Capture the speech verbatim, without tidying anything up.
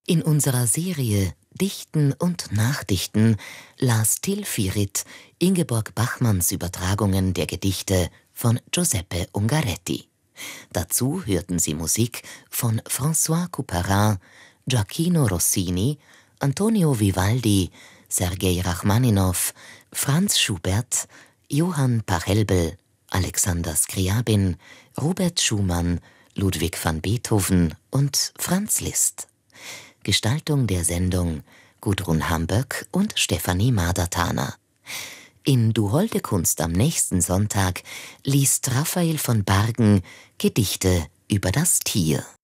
In unserer Serie Dichten und Nachdichten las Till Virit Ingeborg Bachmanns Übertragungen der Gedichte von Giuseppe Ungaretti. Dazu hörten Sie Musik von François Couperin, Gioachino Rossini, Antonio Vivaldi, Sergei Rachmaninow, Franz Schubert, Johann Pachelbel, Alexander Scriabin, Robert Schumann, Ludwig van Beethoven und Franz Liszt. Gestaltung der Sendung Gudrun Hamböck und Stefanie Madertaner. In Du holde Kunst am nächsten Sonntag liest Raphael von Bargen Gedichte über das Tier.